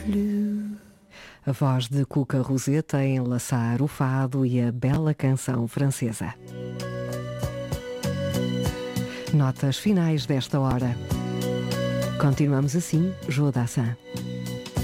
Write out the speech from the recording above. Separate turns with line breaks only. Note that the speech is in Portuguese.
plus. A voz de Cuca Roseta a enlaçar o fado e a bela canção francesa. Notas finais desta hora. Continuamos assim, João Dassin.